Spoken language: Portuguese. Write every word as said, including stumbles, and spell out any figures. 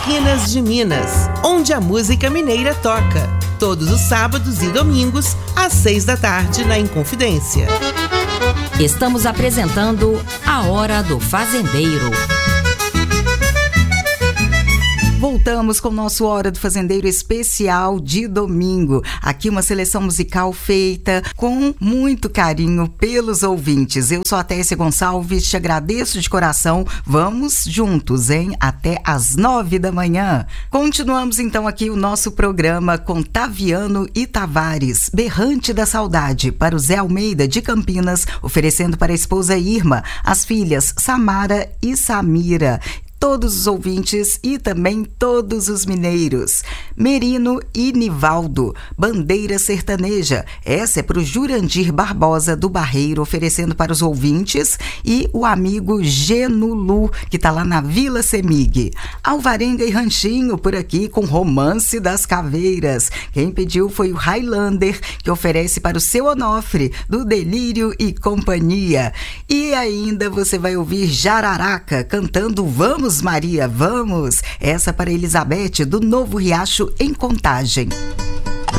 Traquinas de Minas, onde a música mineira toca. Todos os sábados e domingos, às seis da tarde, na Inconfidência. Estamos apresentando A Hora do Fazendeiro. Voltamos com o nosso Hora do Fazendeiro especial de domingo. Aqui uma seleção musical feita com muito carinho pelos ouvintes. Eu sou a Tessia Gonçalves, te agradeço de coração. Vamos juntos, hein? Até às nove da manhã. Continuamos então aqui o nosso programa com Taviano e Tavares, Berrante da Saudade, para o Zé Almeida de Campinas, oferecendo para a esposa Irma, as filhas Samara e Samira, todos os ouvintes e também todos os mineiros. Merino e Nivaldo, Bandeira Sertaneja. Essa é para o Jurandir Barbosa do Barreiro, oferecendo para os ouvintes, e o amigo Genulu, que está lá na Vila Semig. Alvarenga e Ranchinho por aqui com Romance das Caveiras. Quem pediu foi o Highlander, que oferece para o seu Onofre, do Delírio e Companhia. E ainda você vai ouvir Jararaca cantando Vamos Maria, vamos! Essa para Elizabeth do Novo Riacho em Contagem.